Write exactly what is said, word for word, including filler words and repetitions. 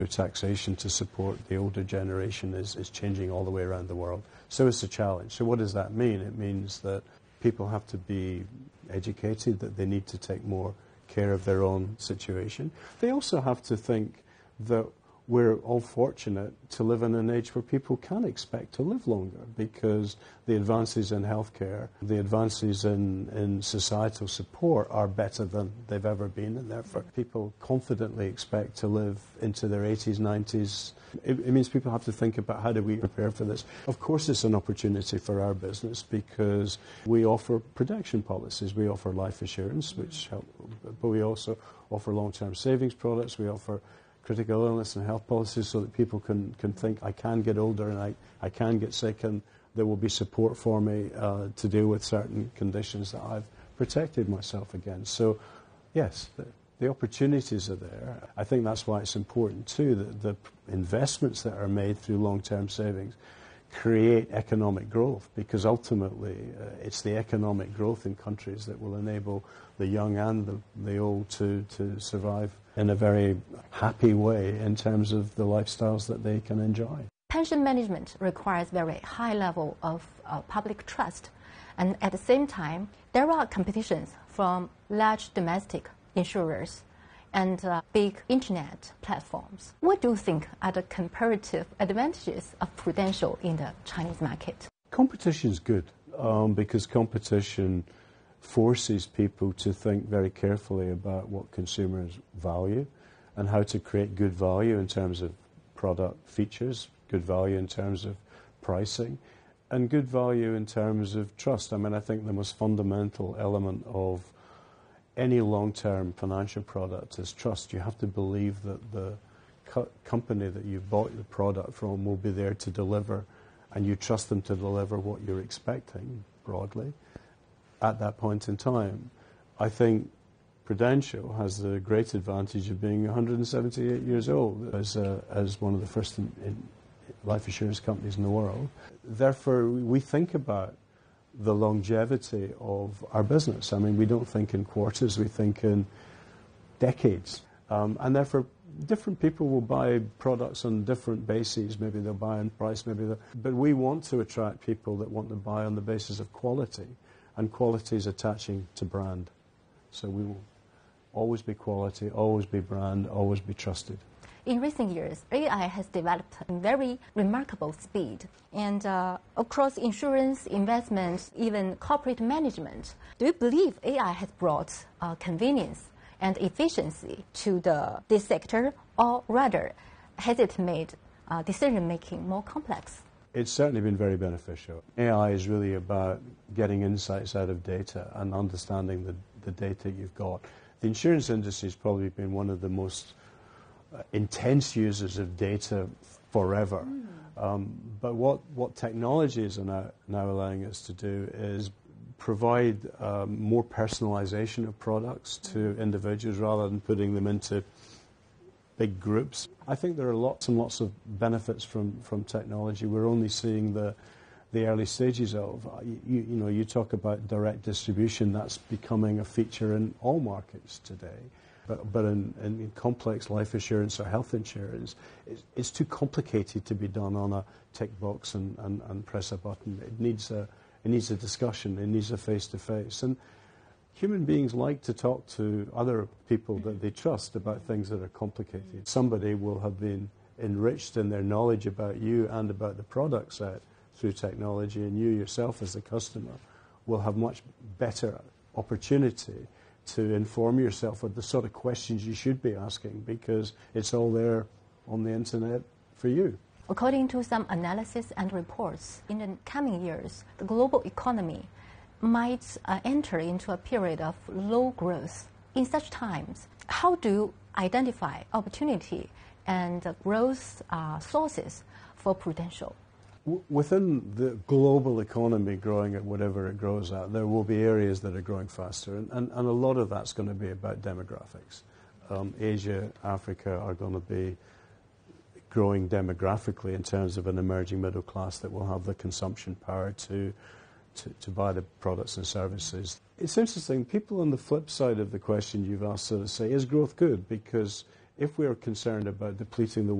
Taxation to support the older generation is, is changing all the way around the world. So it's a challenge. So what does that mean? It means that people have to be educated, that they need to take more care of their own situation. They also have to think that we're all fortunate to live in an age where people can expect to live longer because the advances in healthcare, the advances in, in societal support are better than they've ever been, and therefore people confidently expect to live into their eighties, nineties. It, it means people have to think about how do we prepare for this. Of course it's an opportunity for our business because we offer protection policies. We offer life assurance, which help, but we also offer long-term savings products. We offer critical illness and health policies so that people can, can think, I can get older and I, I can get sick and there will be support for me uh, to deal with certain conditions that I've protected myself against. So, yes, the, the opportunities are there. I think that's why it's important too that the investments that are made through long-term savings create economic growth, because ultimately uh, it's the economic growth in countries that will enable the young and the, the old to, to survive in a very happy way in terms of the lifestyles that they can enjoy. Pension management requires very high level of uh, public trust, and at the same time there are competitions from large domestic insurers and uh, big internet platforms. What do you think are the comparative advantages of Prudential in the Chinese market? Competition is good um, because competition forces people to think very carefully about what consumers value and how to create good value in terms of product features, good value in terms of pricing, and good value in terms of trust. I mean, I think the most fundamental element of any long-term financial product is trust. You have to believe that the co company that you bought the product from will be there to deliver, and you trust them to deliver what you're expecting broadly at that point in time. I think Prudential has the great advantage of being one hundred seventy-eight years old as, a, as one of the first in, in life insurance companies in the world. Therefore, we think about the longevity of our business. I mean, we don't think in quarters, we think in decades. Um, and therefore, different people will buy products on different bases. Maybe they'll buy on price, maybe they'll... But we want to attract people that want to buy on the basis of quality, and quality is attaching to brand. So we will always be quality, always be brand, always be trusted. In recent years, A I has developed at very remarkable speed, and uh, across insurance, investment, even corporate management. Do you believe A I has brought uh, convenience and efficiency to the, this sector, or rather, has it made uh, decision-making more complex? It's certainly been very beneficial. A I is really about getting insights out of data and understanding the, the data you've got. The insurance industry has probably been one of the most uh, intense users of data forever. Mm. Um, but what, what technologies are now, now allowing us to do is provide um, more personalization of products to individuals rather than putting them into big groups. I think there are lots and lots of benefits from, from technology. We're only seeing the, the early stages of. You, you know, you talk about direct distribution, that's becoming a feature in all markets today. But, but in, in complex life assurance or health insurance, it's, it's too complicated to be done on a tick box and, and, and press a button. It needs a, it needs a discussion, it needs a face-to-face. And human beings like to talk to other people that they trust about things that are complicated. Somebody will have been enriched in their knowledge about you and about the product set through technology, and you yourself as the customer will have much better opportunity to inform yourself of the sort of questions you should be asking, because it's all there on the internet for you. According to some analysis and reports, in the coming years, the global economy might uh, enter into a period of low growth. In such times, how do you identify opportunity and uh, growth uh, sources for Prudential? W within the global economy growing at whatever it grows at, there will be areas that are growing faster, and, and, and a lot of that's going to be about demographics. Um, Asia, Africa are going to be growing demographically in terms of an emerging middle class that will have the consumption power to To, to buy the products and services. It's interesting, people on the flip side of the question you've asked sort of say, is growth good? Because if we're concerned about depleting the